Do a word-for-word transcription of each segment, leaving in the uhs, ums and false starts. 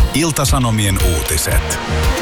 Ilta-Sanomien uutiset.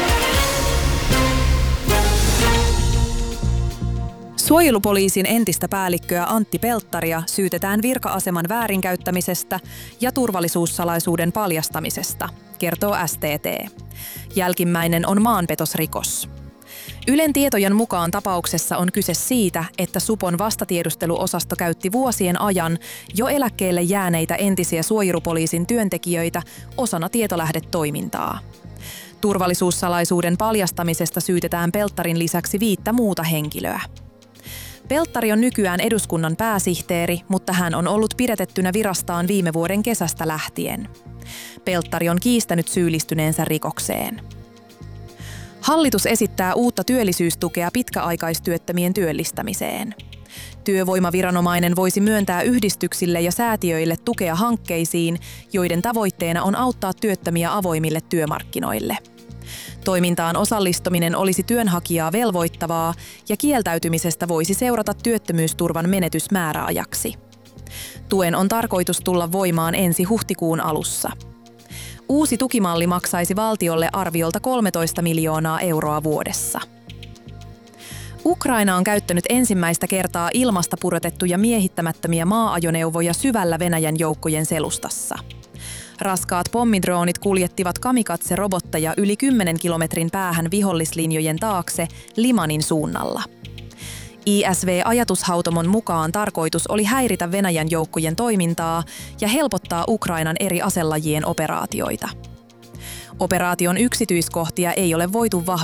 Suojelupoliisin entistä päällikköä Antti Pelttaria syytetään virka-aseman väärinkäyttämisestä ja turvallisuussalaisuuden paljastamisesta, kertoo S T T. Jälkimmäinen on maanpetosrikos. Ylen tietojen mukaan tapauksessa on kyse siitä, että Supon vastatiedusteluosasto käytti vuosien ajan jo eläkkeelle jääneitä entisiä suojelupoliisin työntekijöitä osana tietolähdetoimintaa. Turvallisuussalaisuuden paljastamisesta syytetään Pelttarin lisäksi viittä muuta henkilöä. Pelttari on nykyään eduskunnan pääsihteeri, mutta hän on ollut pidätettynä virastaan viime vuoden kesästä lähtien. Pelttari on kiistänyt syyllistyneensä rikokseen. Hallitus esittää uutta työllisyystukea pitkäaikaistyöttömien työllistämiseen. Työvoimaviranomainen voisi myöntää yhdistyksille ja säätiöille tukea hankkeisiin, joiden tavoitteena on auttaa työttömiä avoimille työmarkkinoille. Toimintaan osallistuminen olisi työnhakijaa velvoittavaa ja kieltäytymisestä voisi seurata työttömyysturvan menetys määräajaksi. Tuen on tarkoitus tulla voimaan ensi huhtikuun alussa. Uusi tukimalli maksaisi valtiolle arviolta kolmetoista miljoonaa euroa vuodessa. Ukraina on käyttänyt ensimmäistä kertaa ilmasta pudotettuja miehittämättömiä maa-ajoneuvoja syvällä Venäjän joukkojen selustassa. Raskaat pommidroonit kuljettivat kamikatse-robotteja yli kymmenen kilometrin päähän vihollislinjojen taakse Limanin suunnalla. I S V-ajatushautomon mukaan tarkoitus oli häiritä Venäjän joukkojen toimintaa ja helpottaa Ukrainan eri aselajien operaatioita. Operaation yksityiskohtia ei ole voitu vahvistaa.